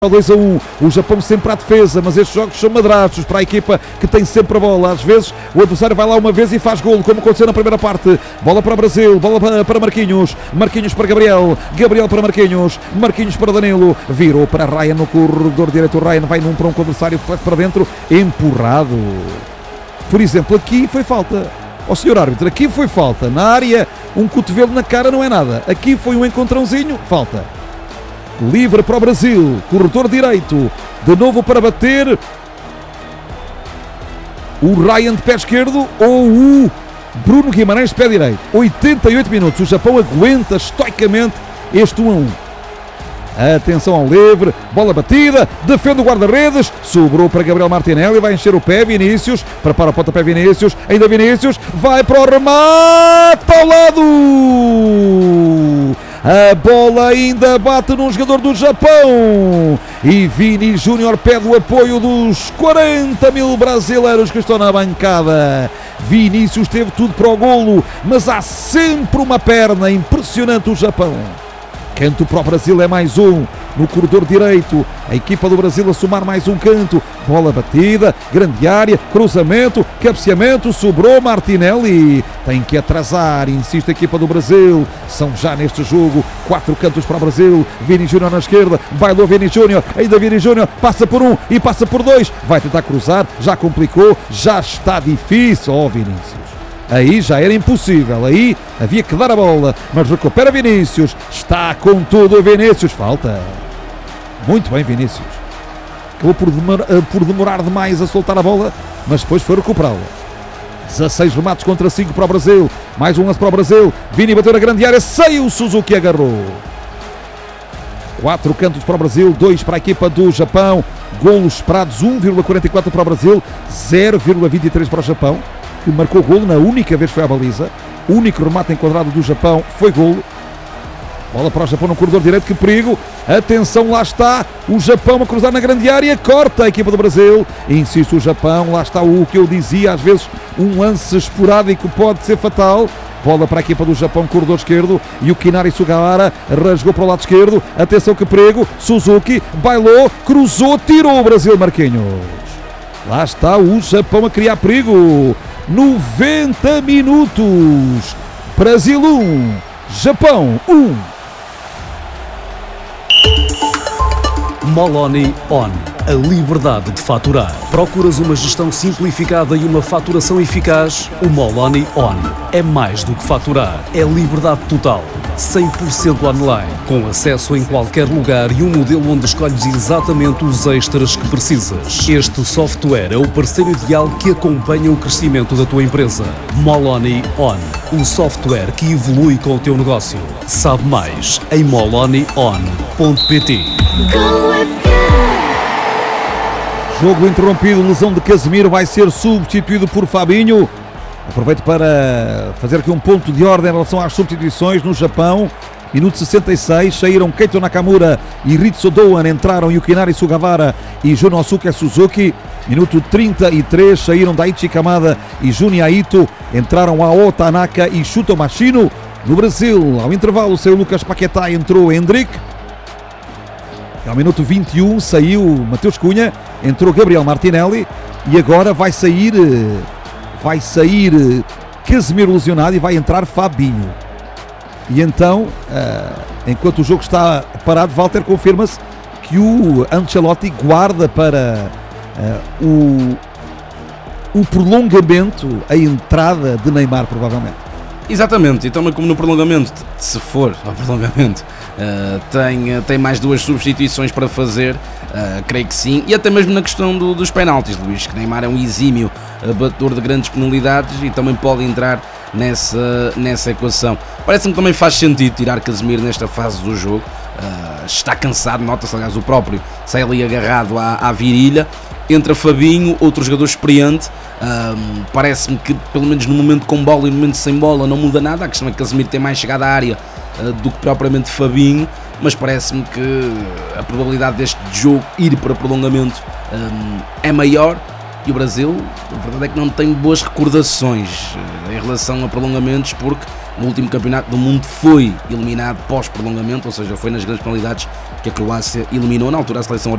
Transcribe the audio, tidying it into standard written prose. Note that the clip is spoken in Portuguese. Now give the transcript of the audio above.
2-1, o Japão sempre à defesa, mas estes jogos são madrastos para a equipa que tem sempre a bola. Às vezes o adversário vai lá uma vez e faz golo, como aconteceu na primeira parte. Bola para o Brasil, bola para Marquinhos, Marquinhos para Gabriel, Gabriel para Marquinhos, Marquinhos para Danilo, virou para Ryan no corredor direito. Ryan vai num para um adversário, flex para dentro, empurrado. Por exemplo, aqui foi falta. Ó senhor árbitro, aqui foi falta. Na área, um cotovelo na cara não é nada. Aqui foi um encontrãozinho, falta. Livre para o Brasil, corredor direito, de novo para bater o Ryan de pé esquerdo ou o Bruno Guimarães de pé direito. 88 minutos, o Japão aguenta estoicamente este 1-1. Atenção ao livre, bola batida, defende o guarda-redes, sobrou para Gabriel Martinelli, vai encher o pé, Vinícius, prepara o pontapé Vinícius, ainda Vinícius, vai para o remate ao lado! A bola ainda bate num jogador do Japão e Vini Júnior pede o apoio dos 40 mil brasileiros que estão na bancada. Vinícius teve tudo para o golo, mas há sempre uma perna impressionante o Japão. Canto para o Brasil, é mais um no corredor direito, a equipa do Brasil a somar mais um canto, bola batida, grande área, cruzamento, cabeceamento, sobrou Martinelli, tem que atrasar, insiste a equipa do Brasil. São já neste jogo 4 cantos para o Brasil. Vini Júnior na esquerda, bailou Vini Júnior, ainda Vini Júnior, passa por um e passa por dois, vai tentar cruzar, já complicou, já está difícil, ó Vinícius. Aí já era impossível, aí havia que dar a bola, mas recupera Vinícius, está com tudo o Vinícius, falta. Muito bem Vinícius, acabou por demorar demais a soltar a bola, mas depois foi recuperá-la. 16 remates contra 5 para o Brasil, mais um lance para o Brasil, Vini bateu na grande área, saiu, Suzuki agarrou. 4 cantos para o Brasil, 2 para a equipa do Japão, golos esperados 1,44 para o Brasil, 0,23 para o Japão, que marcou golo na única vez que foi à baliza. O único remate enquadrado do Japão foi golo. Bola para o Japão no corredor direito, que perigo. Atenção, lá está o Japão a cruzar na grande área, corta a equipa do Brasil. Insiste o Japão, lá está o que eu dizia, às vezes um lance esporádico pode ser fatal. Bola para a equipa do Japão, corredor esquerdo, e o Kinari Sugawara rasgou para o lado esquerdo. Atenção, que perigo. Suzuki bailou, cruzou, tirou o Brasil, Marquinhos. Lá está o Japão a criar perigo. 90 minutos. Brasil 1, Japão 1. Moloni On. A liberdade de faturar. Procuras uma gestão simplificada e uma faturação eficaz? O Moloni On é mais do que faturar. É liberdade total. 100% online, com acesso em qualquer lugar e um modelo onde escolhes exatamente os extras que precisas. Este software é o parceiro ideal que acompanha o crescimento da tua empresa. Moloni On, o software que evolui com o teu negócio. Sabe mais em molonion.pt. Jogo interrompido, lesão de Casemiro, vai ser substituído por Fabinho. Aproveito para fazer aqui um ponto de ordem em relação às substituições no Japão. Minuto 66, saíram Keito Nakamura e Ritsu Doan, entraram Yukinari Sugawara e Junosuke Suzuki. Minuto 33, saíram Daichi Kamada e Juni Aito, entraram Ao Tanaka e Shuto Machino. No Brasil, ao intervalo, saiu Lucas Paquetá, entrou Hendrick. Ao minuto 21 saiu Mateus Cunha, entrou Gabriel Martinelli e agora vai sair Casemiro lesionado e vai entrar Fabinho. E então, enquanto o jogo está parado, Walter, confirma-se que o Ancelotti guarda para o prolongamento, a entrada de Neymar, provavelmente. Exatamente, e também como no prolongamento, se for ao prolongamento, tem mais 2 substituições para fazer, creio que sim, e até mesmo na questão dos penaltis, Luís, que Neymar é um exímio batedor de grandes penalidades e também pode entrar nessa equação. Parece-me que também faz sentido tirar Casemiro nesta fase do jogo, está cansado, nota-se, aliás, o próprio sai ali agarrado à virilha. Entra Fabinho, outro jogador experiente. Parece-me que pelo menos no momento com bola e no momento sem bola não muda nada. A questão é que Casemiro tem mais chegada à área do que propriamente Fabinho, mas parece-me que a probabilidade deste jogo ir para prolongamento é maior. e o Brasil, a verdade é que não tem boas recordações em relação a prolongamentos, porque no último campeonato do mundo foi eliminado pós-prolongamento, ou seja, foi nas grandes penalidades que a Croácia eliminou na altura a seleção